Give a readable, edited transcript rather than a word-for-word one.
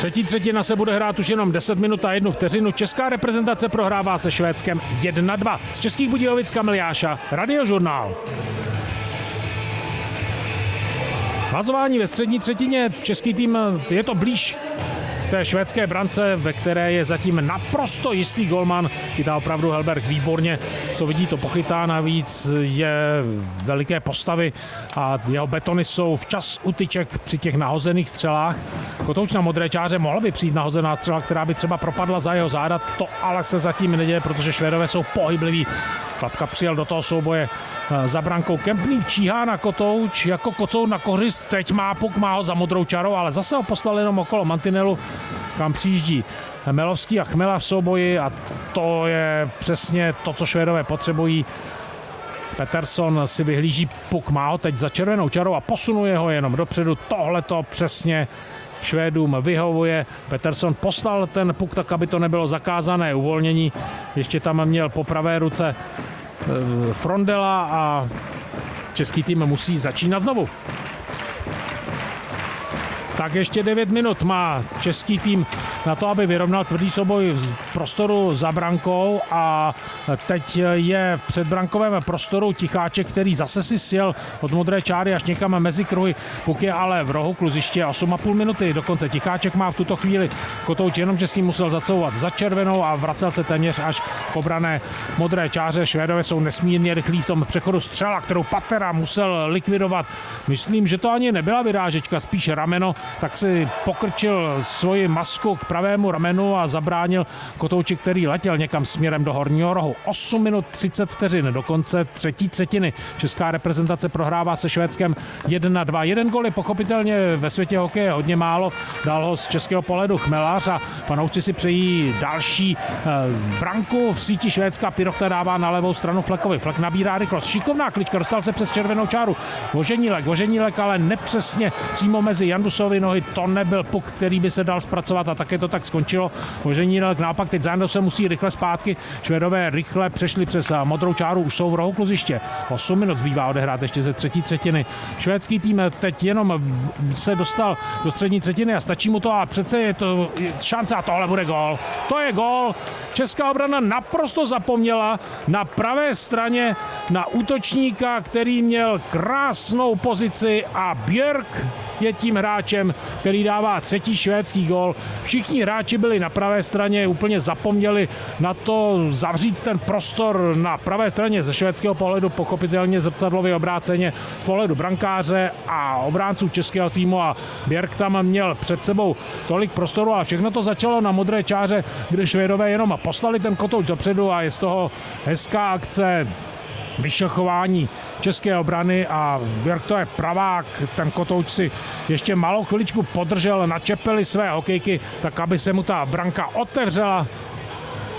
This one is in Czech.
Třetí třetina se bude hrát už jenom 10 minut a 1 vteřinu. Česká reprezentace prohrává se Švédskem 1-2. Z Českých Budějovic Kamil Jáša, Radiožurnál. Vazování ve střední třetině, český tým je to blíž té švédské brance, ve které je zatím naprosto jistý golman. Chytá opravdu Helberg výborně, co vidí, to pochytá, navíc je veliké postavy a jeho betony jsou včas u tyček při těch nahozených střelách. Kotouč na modré čáře, mohla by přijít nahozená střela, která by třeba propadla za jeho záda, to ale se zatím neděje, protože Švédové jsou pohybliví. Klapka přijel do toho souboje za brankou. Kempný číhá na Kotouč jako kocour na kořist, teď má puk, má ho za modrou čarou, ale zase ho poslal jenom okolo mantinelu, kam přijíždí Melovský a Chmela v souboji a to je přesně to, co Švédové potřebují. Peterson si vyhlíží puk, má ho teď za červenou čarou a posunuje ho jenom dopředu. Tohle to přesně Švédům vyhovuje. Peterson poslal ten puk tak, aby to nebylo zakázané uvolnění. Ještě tam měl po pravé ruce Frondela a český tým musí začínat znovu. Tak ještě 9 minut má český tým na to, aby vyrovnal tvrdý souboj v prostoru za brankou a teď je v předbrankovém prostoru Ticháček, který zase si sjel od modré čáry až někam mezi kruhy. Puk je ale v rohu kluziště 8,5 minuty. Dokonce Ticháček má v tuto chvíli Kotouč, jenomže s ním musel zacouvat za červenou a vracel se téměř až k obrané modré čáře. Švédové jsou nesmírně rychlí v tom přechodu střela, kterou Patera musel likvidovat. Myslím, že to ani nebyla vyrážečka, spíš rameno, tak si pokrčil svoji masku k pravému ramenu a zabránil Kotouči, který letěl někam směrem do horního rohu. 8 minut 30 vteřin do konce třetí třetiny. Česká reprezentace prohrává se Švédskem 1-2. Jeden gol je pochopitelně ve světě hokeje hodně málo. Dal ho z českého pohledu Chmelař a fanoušci si přejí další branku v síti Švédska. Pirokta dává na levou stranu Flekovi. Flek nabírá rychlost. Šikovná klička, dostal se přes červenou čáru. Voženílek, ale nepřesně přímo mezi Jandusovy nohy. To nebyl puk, který by se dal zpracovat a také to tak skončilo. Voženílek naopak teď za se musí rychle zpátky. Švédové rychle přešli přes modrou čáru, už jsou v rohu kluziště. 8 minut zbývá odehrát ještě ze třetí třetiny. Švédský tým teď jenom se dostal do střední třetiny a stačí mu to a přece je to šance a tohle bude gól. To je gól. Česká obrana naprosto zapomněla na pravé straně na útočníka, který měl krásnou pozici a Björk je tím hráčem, který dává třetí švédský gól. Všichni hráči byli na pravé straně, úplně zapomněli na to zavřít ten prostor na pravé straně ze švédského pohledu, pochopitelně zrcadlově obráceně z pohledu brankáře a obránců českého týmu a Björk tam měl před sebou tolik prostoru a všechno to začalo na modré čáře, kde Švédové jenom poslali ten Kotouč dopředu a je z toho hezká akce vyšachování české obrany a Björk to je pravák, ten Kotouč si ještě malou chviličku podržel na čepeli své hokejky, tak aby se mu ta branka otevřela